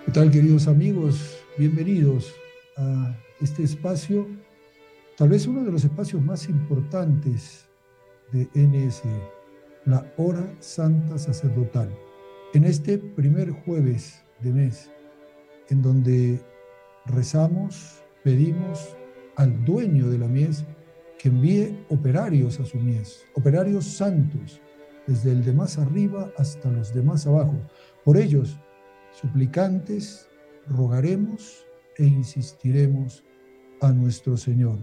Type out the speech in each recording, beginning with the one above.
¿Qué tal, queridos amigos? Bienvenidos a este espacio, tal vez uno de los espacios más importantes de NS, la Hora Santa Sacerdotal. En este primer jueves de mes, en donde rezamos, pedimos al dueño de la mies que envíe operarios a su mies, operarios santos, desde el de más arriba hasta los de más abajo. Por ellos, suplicantes, rogaremos e insistiremos a nuestro Señor.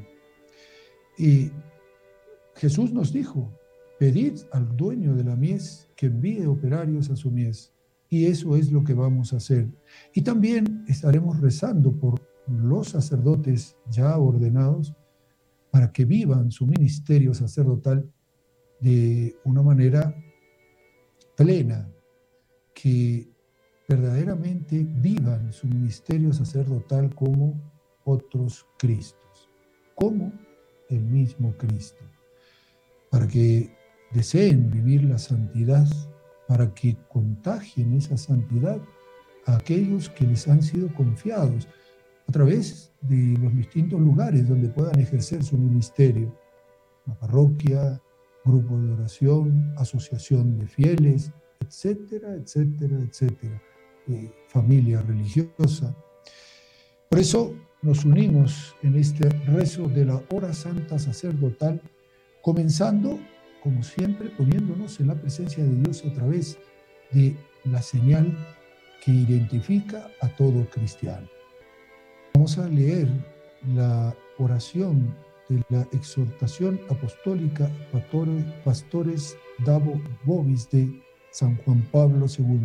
Y Jesús nos dijo, pedid al dueño de la mies que envíe operarios a su mies. Y eso es lo que vamos a hacer. Y también estaremos rezando por los sacerdotes ya ordenados para que vivan su ministerio sacerdotal de una manera plena, que verdaderamente vivan su ministerio sacerdotal como otros Cristos, como el mismo Cristo, para que deseen vivir la santidad, para que contagien esa santidad a aquellos que les han sido confiados a través de los distintos lugares donde puedan ejercer su ministerio, la parroquia, grupo de oración, asociación de fieles, etcétera, etcétera, etcétera, familia religiosa. Por eso nos unimos en este rezo de la hora santa sacerdotal, comenzando, como siempre, poniéndonos en la presencia de Dios a través de la señal que identifica a todo cristiano. Vamos a leer la oración de la exhortación apostólica Pastores Dabo Vobis de San Juan Pablo II.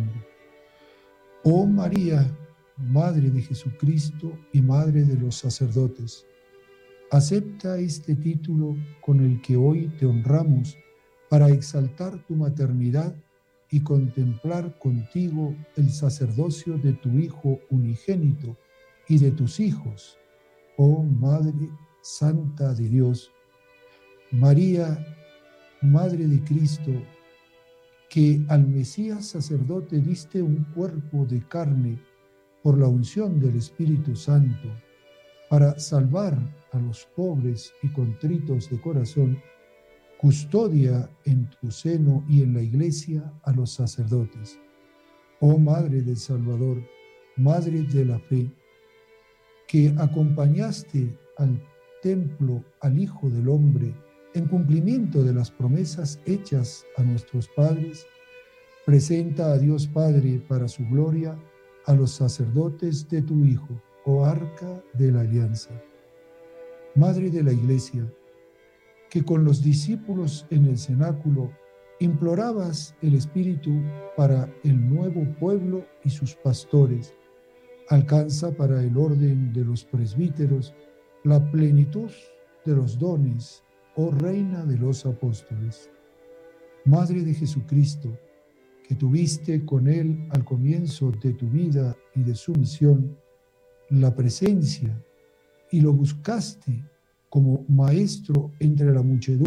Oh María, Madre de Jesucristo y Madre de los sacerdotes, acepta este título con el que hoy te honramos para exaltar tu maternidad y contemplar contigo el sacerdocio de tu Hijo unigénito y de tus hijos, oh Madre Santa de Dios. María, Madre de Cristo, que al Mesías sacerdote diste un cuerpo de carne por la unción del Espíritu Santo, para salvar a los pobres y contritos de corazón, custodia en tu seno y en la Iglesia a los sacerdotes. Oh Madre del Salvador, Madre de la fe, que acompañaste al templo al Hijo del Hombre en cumplimiento de las promesas hechas a nuestros padres, presenta a Dios Padre para su gloria a los sacerdotes de tu Hijo, oh Arca de la Alianza. Madre de la Iglesia, que con los discípulos en el cenáculo implorabas el Espíritu para el nuevo pueblo y sus pastores, alcanza para el orden de los presbíteros la plenitud de los dones, oh Reina de los apóstoles. Madre de Jesucristo, que tuviste con él al comienzo de tu vida y de su misión la presencia y lo buscaste como maestro entre la muchedumbre